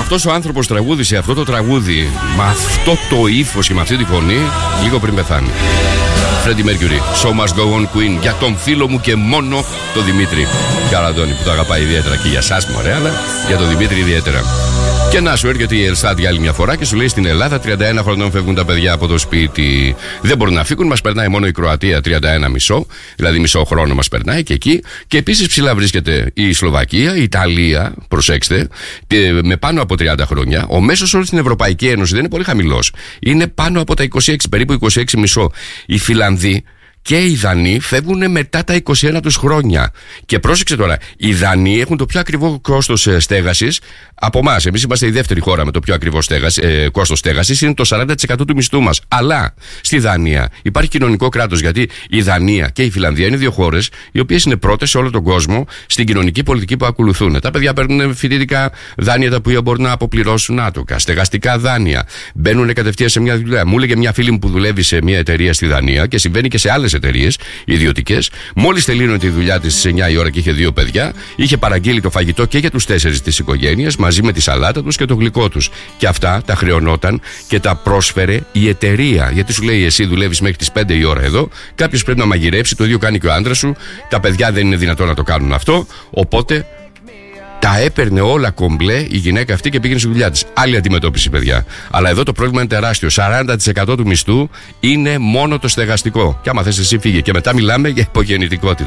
αυτός ο άνθρωπος τραγούδισε αυτό το τραγούδι με αυτό το ύφος και με αυτή τη φωνή λίγο πριν πεθάνει. Freddie Mercury, So Must Go On Queen, για τον φίλο μου και μόνο τον Δημήτρη Καραντώνη, που το αγαπάει ιδιαίτερα, και για εσάς μωρέ, αλλά για τον Δημήτρη ιδιαίτερα. Και να σου έρχεται η Ελστάτ για άλλη μια φορά και σου λέει: στην Ελλάδα 31 χρονών φεύγουν τα παιδιά από το σπίτι. Δεν μπορούν να φύγουν, μας περνάει μόνο η Κροατία 31,5, δηλαδή μισό χρόνο μας περνάει και εκεί. Και επίσης ψηλά βρίσκεται η Σλοβακία, η Ιταλία, προσέξτε, με πάνω από 30 χρόνια. Ο μέσος όρος στην Ευρωπαϊκή Ένωση δεν είναι πολύ χαμηλός. Είναι πάνω από τα 26, περίπου 26,5. Οι Φιλανδοί και οι Δανείοι φεύγουν μετά τα 21 τους χρόνια. Και πρόσεξε τώρα, οι Δανείοι έχουν το πιο ακριβό κόστος στέγασης από εμάς. Εμείς είμαστε η δεύτερη χώρα με το πιο ακριβό κόστος στέγασης, είναι το 40% του μισθού μας. Αλλά στη Δανία υπάρχει κοινωνικό κράτος, γιατί η Δανία και η Φιλανδία είναι δύο χώρες οι οποίες είναι πρώτες σε όλο τον κόσμο στην κοινωνική πολιτική που ακολουθούν. Τα παιδιά παίρνουν φοιτητικά δάνεια τα οποία μπορούν να αποπληρώσουν άτοκα, στεγαστικά δάνεια, μπαίνουν κατευθείαν σε μια δουλειά. Μου έλεγε μια φίλη μου που δουλεύει σε μια εταιρεία στη Δανία και συμβαίνει και σε άλλες εταιρείες ιδιωτικές. Μόλις τελείωνε τη δουλειά της στις 9 η ώρα και είχε 2 παιδιά, είχε παραγγείλει το φαγητό και για τους 4 της οικογένειας μαζί με τη σαλάτα τους και το γλυκό τους. Και αυτά τα χρεωνόταν και τα πρόσφερε η εταιρεία. Γιατί σου λέει: εσύ δουλεύεις μέχρι τις 5 η ώρα εδώ, κάποιος πρέπει να μαγειρέψει, το ίδιο κάνει και ο άντρας σου. Τα παιδιά δεν είναι δυνατόν να το κάνουν αυτό. Οπότε τα έπαιρνε όλα κομπλέ η γυναίκα αυτή και πήγαινε στη δουλειά της. Άλλη αντιμετώπιση, παιδιά. Αλλά εδώ το πρόβλημα είναι τεράστιο. 40% του μισθού είναι μόνο το στεγαστικό. Και άμα θες εσύ, φύγε. Και μετά μιλάμε για υπογεννητικότητα.